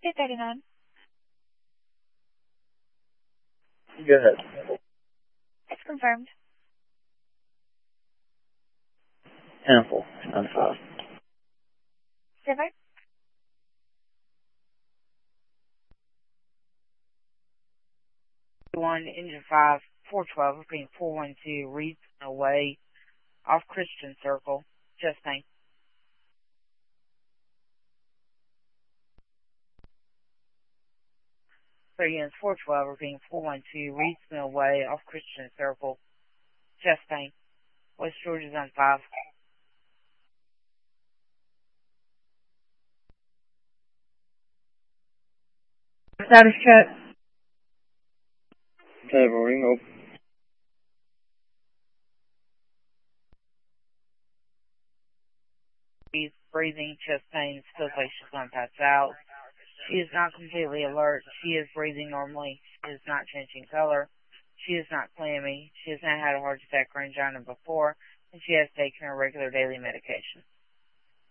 239. Go ahead. It's confirmed. Ample. On 5. Silver. Engine 5, 412, repeating 412, Reeds away, off Christian Circle, Chastain. Again, 412, repeating 412, Reeds away, off Christian Circle, Chastain. West Georgia's on 5. Status check. Table ring up. She's breathing, chest pain, still like she's going to pass out. She is not completely alert. She is breathing normally. She is not changing color. She is not clammy. She has not had a heart attack or angina before, and she has taken her regular daily medication.